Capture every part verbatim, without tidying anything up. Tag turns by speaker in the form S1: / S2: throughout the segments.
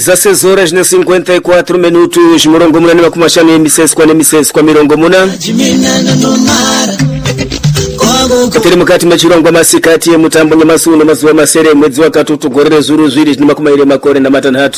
S1: dezesseis horas na cinquenta e quatro minutos murongo munani makumi ashanu emisesi kwa nemisesi kwa mirongo muna katiri mukati mechirongwa masikati yemutambo nyamasuno mazuva masere mwedzi wa katutu gorere zuru zviri zvine makumi mairi makore namatanhatu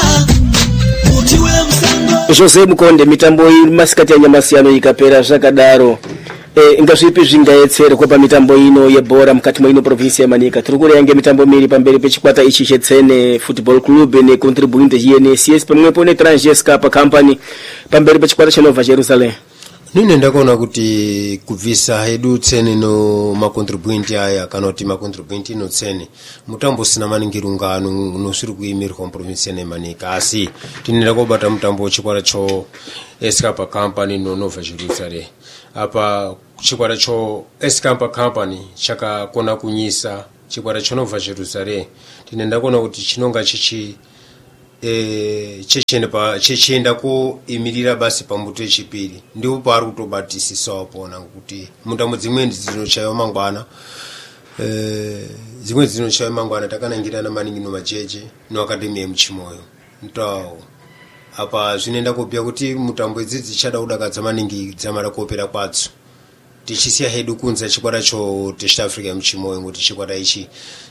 S1: Jose Mukonde mitambo iri masikati ya nyamasiyano ikapera zvakadaro e, ingazvipi zvingaetserwa pamitambo ino yebhora mukati mweino provinsi yemanika tiri kurenga mitambo miri pamberi pechikwata ichi chetsene football club necontribuinte G N S S pamwepo neTrans Cup company pamberi pechikwata chenova Jerusalem.
S2: Nine ndakaona kuti kubvisa hedu tsene no macontribuinte aya kana kuti macontribuinte no tsene mutambo sina maningirungano unosiri kuimirwa muprovinsi yemanika asi tinenda kubata mutambo wechikwata cho Escapa company no Nova Jerusalem apa chikwata cho Escapa company chakakona kunyisa chikwata cho Nova Jerusalem tinenda kuona kuti chinonga chichi eh chechenda pa chechenda ko imirira basi pambuto echipiri ndipo pari kutobatisisa wapona kuti mutambo dzimweni dzinochaiwa mangwana eh dzimweni dzinochaiwa mangwana takanangirana maningi no majeje no academy yemuchimoyo ntawo apa zvinenda kubya kuti mutambo idzi dzichada kudakadza maningi dzamara kuopera kwadzo tichisiya hedu kunza chikwata cho South Africa yemuchimoyo ngoti chikwata ichi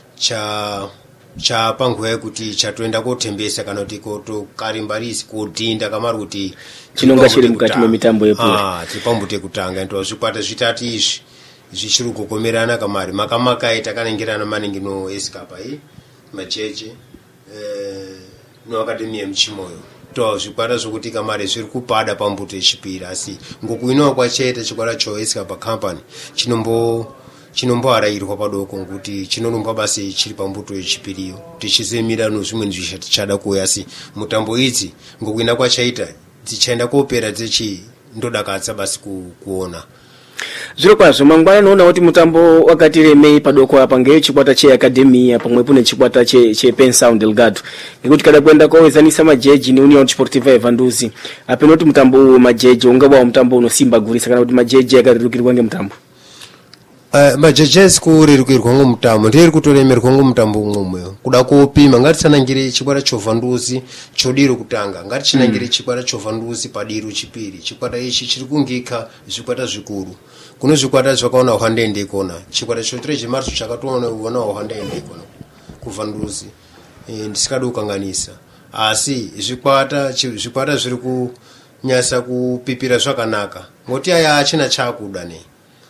S2: cha cha panguva kuti chatoenda kotembesa kana kuti koto karimbarisi kodinda kamari kuti
S1: chinonga chiri mukati memitambo yepura
S2: ah tipambute kutanga ndo zvikwata zvitatu izvi zvichiri kugomerana kamari makamaka ita kaningirana maningi no Escapa i majeje eh no academy yemuchimoyo to zvikwata zvokuti kamari zviri kupada pambute echipiri asi ngokuinowa kwacheta chikwata cho Escapa company chinombo chinomboarairwa padoko kuti chinorumba basi chiri pambuto yechipiriyo tichizemira no zvimwe zvishati chada kuya asi mutambo idzi ngokuina kwachaita dzichaenda koopera dzechi ndodakadza basi ku, kuona
S1: zviro kwazvo mangwana noona kuti mutambo wakati remei padoko apa ngechikwata cheacademia pamwepo nechikwata che che Pensão Delgado ngekuti kada kwenda kowezanisa majeji ne União Desportiva Evanduzi apeno kuti mutambo majeji ungaba mutambo unosimba gurisa kana kuti majeji akarirukirwa ngemutambo.
S2: Uh, majejes kurerukirwa ngomutambo ndiri kutoremerwa ngomutambo umwe kuda kupima ngati sanangire chikwata chovanduzi chodiro kutanga ngati chinangire mm. chikwata chovanduzi padiro chipiri chikwata ichi chiri kungika zvikwata zvikuru kuno zvikwata zvakaona hwandende kona chikwata chotre marzo chakatoona uona hwandende kona kuvanduzi e, ndisikadi kukanganisa asi zvikwata zvikwata zviri kunyasa kupipira zvakanaka ngoti aya achina chakuda ne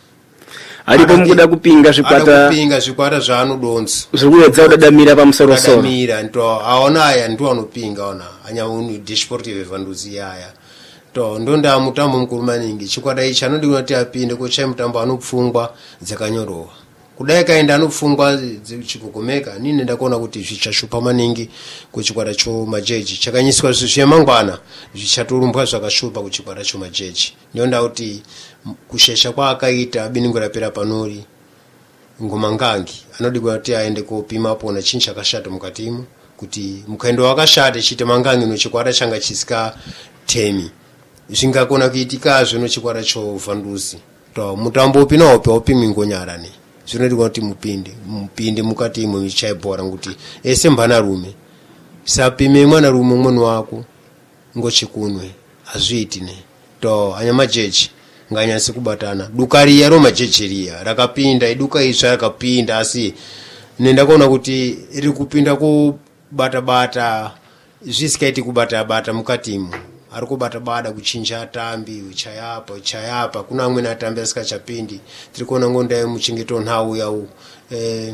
S1: aripo mukuda kupinga zvikwata
S2: kupinga zvikwata zvaanodonza
S1: zvirikuedza kudadamira pamusoro soro
S2: kudadamira ndo aona aya ndo anopinga ona anya unu Desportivo Evanduzi yaya to ndonda mutambo mukuru maningi chikwata ichi anodi kuti apinde kocha mutambo anopfungwa dzakanyorowa kudai kaenda anopfungwa chikugomeka nini ndakuona kuti zvichashupa maningi kuchikwata cho majeji chakanyiswa zvizve mangwana zvichatorumbwa zvakashupa kuchikwata cho majeji ndonda kuti kushesha kwa akaita biningura pera panori ngomangangi anodi kuti aende kopima pona chinhu chakashata mukatimu kuti mukaendo wakashata chite mangangi no chikwata changa chisika temi zvingakona kuitika zvino chikwata cho Vanduzi to mutambo pinawo pe opimi ngonyara ne zvinoti kuti mupinde mupinde mukati mwechaibhora kuti ese mbana rume sapime mwana rume mwana wako ngochikunwe azviiti ne to anyama jeji nganyasi kubatana dukari yaro majejeria rakapinda iduka izva rakapinda asi nenda kuona kuti iri kupinda ku bata bata zvisikaiti kubata bata mukatimu ari kubata bada kuchinja tambi uchayapa uchayapa kuna amwe na tambi asikachapindi tiri kuona ngonda yemuchingeto nhawu yawo eh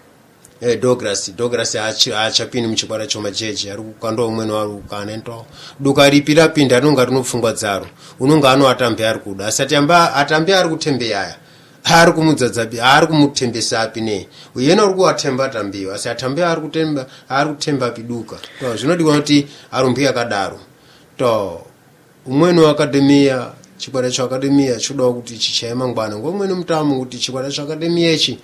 S2: eh Douglas Douglas achapindi muchikwara cho majeje ari kukando umwe no ari kanento duka ripira pinda rinonga rinopfungwa dzaro unonga ano atambi ari kuda asati amba atambi ari kutembe yaya ari kumudzadzabi ari kumutembesa api ne uyena uri kuatemba tambiwa asi atambi ari kutemba ari kutemba piduka to zvinodi kuti arumbi akadaro to umweni wa academia chikwata cha academia choda kuti chichaye mangwana ngomweni mutambo kuti chikwata cha academia ichi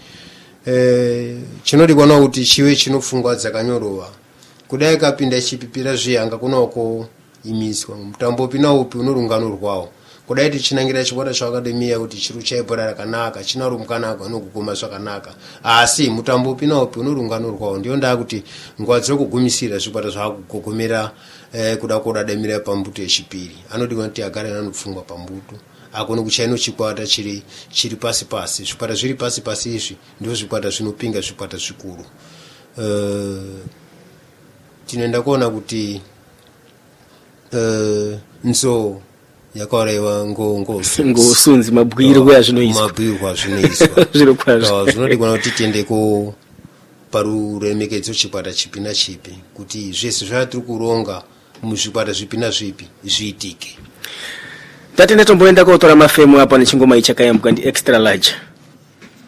S2: eh chinodi kuona kuti chiwe chinofungwa dzakanyorowa kudai kapinda chipipira zviyanga kunoko imiswa mutambo pina upi unorungano rwawo kudai tichinangira chikwata chaakademiya kuti chiro chaibhora rakanaka chinarumkanaka anoguma zvakanaka asi mutambo upi naupi unorunganurwawo ndiyo ndaa kuti nguva dzekugumisira zvikwata zvaakugogomera eh, kuda kodadamira pambuto yechipiri anodiwa kuti agare anopfungwa pambuto akone kuchaino chikwata chiri chiri pasi pasi zvikwata zviri pasi pasi izvi ndizvo zvikwata zvinopinga zvikwata zvikuru. uh, tinoenda kuona kuti uh, nzo yakauraiwa
S1: ngosunzi mabwirwo azvinoizwa
S2: mabwirwo azvinoizwa
S1: zviro kwazvo
S2: zvinodigwana kuti tiendeko paruremekedzo chikwata chipi nachipi kuti zvese zvatiri kuronga muzvikwata zvipi nazvipi zviitike.
S1: Tatenda tomboenda kotora mafemu apa nechingoma ichakayambuka ndi extra large.